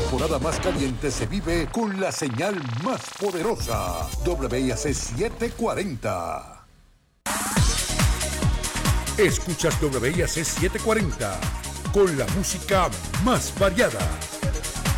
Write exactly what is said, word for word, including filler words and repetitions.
temporada más caliente se vive con la señal más poderosa. W I A C setecientos cuarenta. Escuchas W I A C setecientos cuarenta con la música más variada.